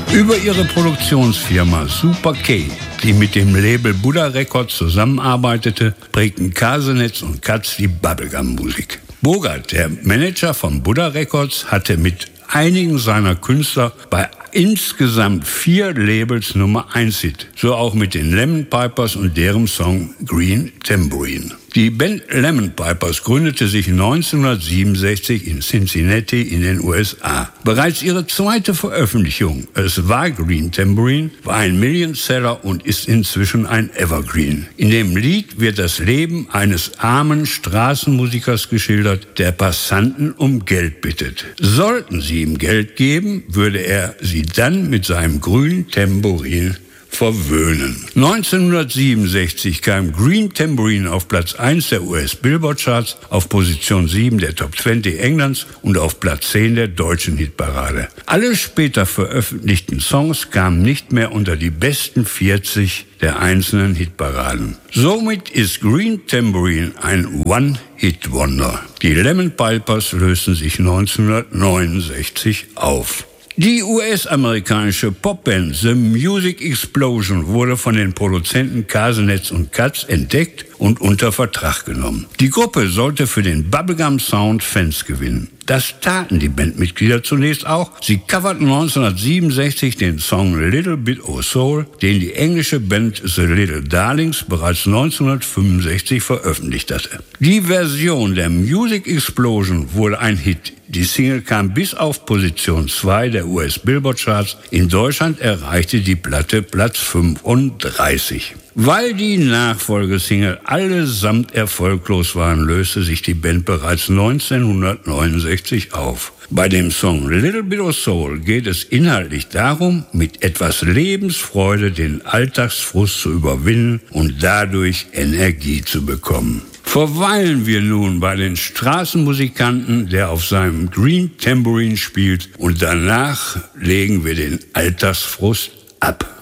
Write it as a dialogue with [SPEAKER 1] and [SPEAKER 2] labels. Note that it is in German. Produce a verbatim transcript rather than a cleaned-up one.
[SPEAKER 1] Über ihre Produktionsfirma Super K, die mit dem Label Buddha Records zusammenarbeitete, prägten Kasenetz und Katz die Bubblegum-Musik. Bogart, der Manager von Buddha Records, hatte mit einigen seiner Künstler bei insgesamt vier Labels Nummer eins Hit. So auch mit den Lemon Pipers und deren Song Green Tambourine. Die Band Lemon Pipers gründete sich neunzehnhundertsiebenundsechzig in Cincinnati in den U S A. Bereits ihre zweite Veröffentlichung, Es war Green Tambourine, war ein Millionseller und ist inzwischen ein Evergreen. In dem Lied wird das Leben eines armen Straßenmusikers geschildert, der Passanten um Geld bittet. Sollten sie ihm Geld geben, würde er sie dann mit seinem grünen Tambourin verwöhnen. neunzehnhundertsiebenundsechzig kam Green Tambourine auf Platz eins der U S Billboard Charts, auf Position sieben der Top zwanzig Englands und auf Platz zehn der deutschen Hitparade. Alle später veröffentlichten Songs kamen nicht mehr unter die besten vierzig der einzelnen Hitparaden. Somit ist Green Tambourine ein One-Hit-Wonder. Die Lemon Pipers lösten sich neunzehnhundertneunundsechzig auf. Die U S-amerikanische Popband The Music Explosion wurde von den Produzenten Kasenetz und Katz entdeckt und unter Vertrag genommen. Die Gruppe sollte für den Bubblegum-Sound Fans gewinnen. Das taten die Bandmitglieder zunächst auch. Sie coverten neunzehnhundertsiebenundsechzig den Song Little Bit of Soul, den die englische Band The Little Darlings bereits neunzehnhundertfünfundsechzig veröffentlicht hatte. Die Version der Music Explosion wurde ein Hit. Die Single kam bis auf Position zwei der U S Billboard Charts. In Deutschland erreichte die Platte Platz fünfunddreißig. Weil die Nachfolgesingle allesamt erfolglos waren, löste sich die Band bereits neunzehnhundertneunundsechzig auf. Bei dem Song Little Bit of Soul geht es inhaltlich darum, mit etwas Lebensfreude den Alltagsfrust zu überwinden und dadurch Energie zu bekommen. Verweilen wir nun bei den Straßenmusikanten, der auf seinem Green Tambourine spielt, und danach legen wir den Alltagsfrust ab.